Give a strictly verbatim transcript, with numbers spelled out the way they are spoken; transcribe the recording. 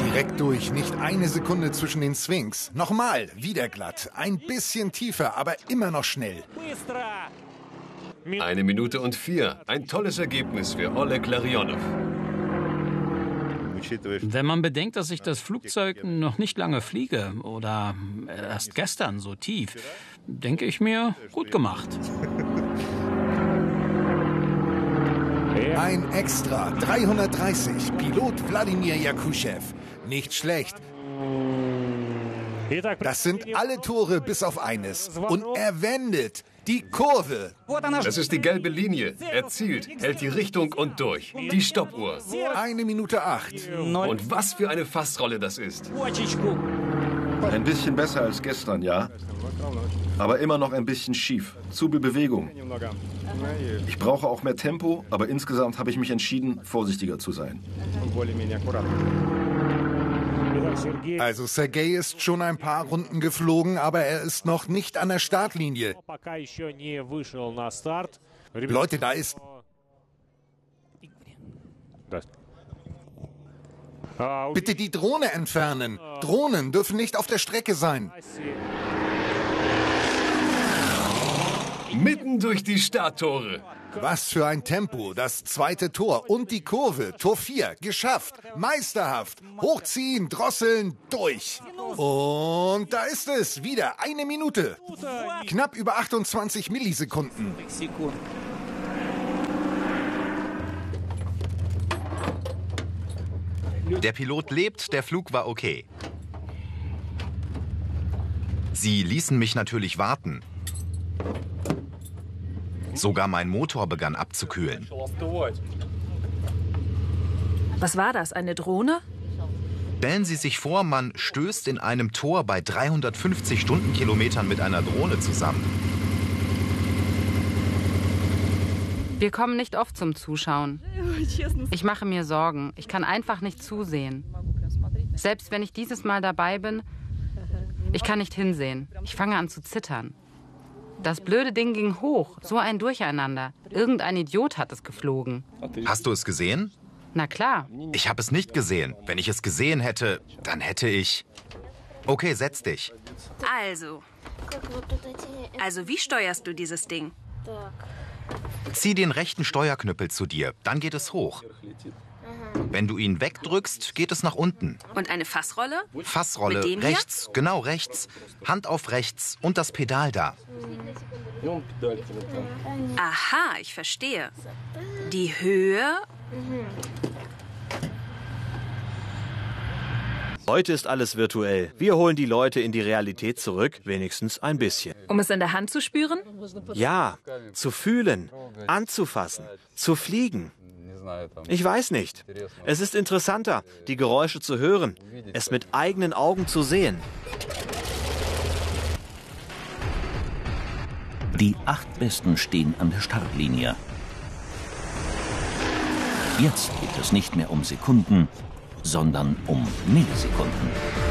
Direkt durch, nicht eine Sekunde zwischen den Swings. Nochmal, wieder glatt. Ein bisschen tiefer, aber immer noch schnell. Eine Minute und vier. Ein tolles Ergebnis für Oleg Larionov. Wenn man bedenkt, dass ich das Flugzeug noch nicht lange fliege oder erst gestern so tief, denke ich mir, gut gemacht. Ein Extra, dreihundertdreißig, Pilot Wladimir Jakuschew. Nicht schlecht. Das sind alle Tore bis auf eines. Und er wendet die Kurve. Das ist die gelbe Linie. Er zielt, hält die Richtung und durch. Die Stoppuhr. Eine Minute acht. Und was für eine Fassrolle das ist. Ein bisschen besser als gestern, ja. Aber immer noch ein bisschen schief. Zu viel Bewegung. Ich brauche auch mehr Tempo, aber insgesamt habe ich mich entschieden, vorsichtiger zu sein. Also Sergei ist schon ein paar Runden geflogen, aber er ist noch nicht an der Startlinie. Leute, da ist... Bitte die Drohne entfernen. Drohnen dürfen nicht auf der Strecke sein. Mitten durch die Starttore. Was für ein Tempo. Das zweite Tor und die Kurve. Tor vier. Geschafft. Meisterhaft. Hochziehen, drosseln, durch. Und da ist es. Wieder eine Minute. Knapp über achtundzwanzig Millisekunden. Der Pilot lebt, der Flug war okay. Sie ließen mich natürlich warten. Sogar mein Motor begann abzukühlen. Was war das, eine Drohne? Stellen Sie sich vor, man stößt in einem Tor bei dreihundertfünfzig Stundenkilometern mit einer Drohne zusammen. Wir kommen nicht oft zum Zuschauen. Ich mache mir Sorgen. Ich kann einfach nicht zusehen. Selbst wenn ich dieses Mal dabei bin, ich kann nicht hinsehen. Ich fange an zu zittern. Das blöde Ding ging hoch, so ein Durcheinander. Irgendein Idiot hat es geflogen. Hast du es gesehen? Na klar. Ich habe es nicht gesehen. Wenn ich es gesehen hätte, dann hätte ich... Okay, setz dich. Also. Also, wie steuerst du dieses Ding? Zieh den rechten Steuerknüppel zu dir, dann geht es hoch. Wenn du ihn wegdrückst, geht es nach unten. Und eine Fassrolle? Fassrolle, Mit dem rechts, hier? genau rechts. Hand auf rechts und das Pedal da. Aha, ich verstehe. Die Höhe? Heute ist alles virtuell. Wir holen die Leute in die Realität zurück, wenigstens ein bisschen. Um es in der Hand zu spüren? Ja, zu fühlen, anzufassen, zu fliegen. Ich weiß nicht. Es ist interessanter, die Geräusche zu hören, es mit eigenen Augen zu sehen. Die acht Besten stehen an der Startlinie. Jetzt geht es nicht mehr um Sekunden, sondern um Millisekunden.